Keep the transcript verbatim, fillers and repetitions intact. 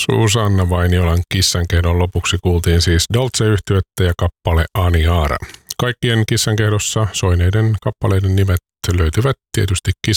Susanna Vainiolan Kissankehdon lopuksi kuultiin siis Dolce-yhtyettä ja kappale Aniara. Kaikkien Kissankehdossa soineiden kappaleiden nimet löytyvät tietysti